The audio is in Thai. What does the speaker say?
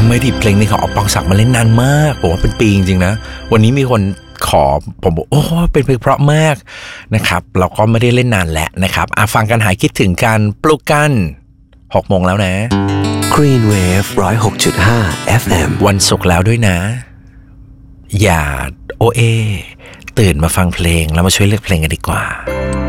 ไม่ดิเพลงนี้เขาเอาปองศักดิ์มาเล่นนานมากผมว่าเป็นปีจริงๆนะวันนี้มีคนขอผมบอกโอ้เป็นเพลงเพราะมากนะครับเราก็ไม่ได้เล่นนานแล้วนะครับฟังกันหายคิดถึงการปลุกกัน6 โมงแล้วนะ Green Wave 106.5 FM วันศุกร์แล้วด้วยนะอย่าตื่นมาฟังเพลงแล้วมาช่วยเลือกเพลงกันดีกว่า